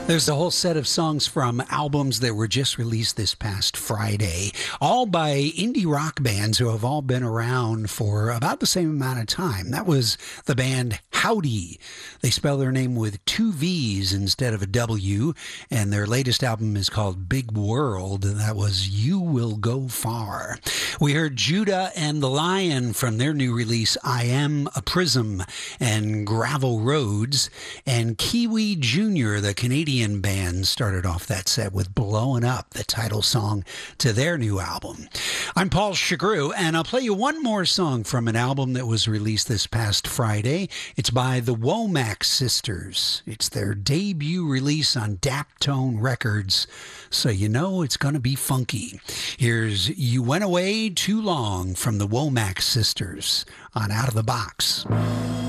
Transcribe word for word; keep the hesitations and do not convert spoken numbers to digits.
There's a whole set of songs from albums that were just released this past Friday, all by indie rock bands who have all been around for about the same amount of time. That was the band Howdy. They spell their name with two V's instead of a W, and their latest album is called Big World. That was You Will Go Far. We heard Judah and the Lion from their new release, I Am a Prism, and Gravel Roads, and Kiwi Junior, the Canadian band, started off that set with Blowing Up, the title song to their new album. I'm Paul Chagru, and I'll play you one more song from an album that was released this past Friday. It's by the Womack Sisters. It's their debut release on Daptone Records, so you know it's going to be funky. Here's You Went Away Too Long from the Womack Sisters on Out of the Box.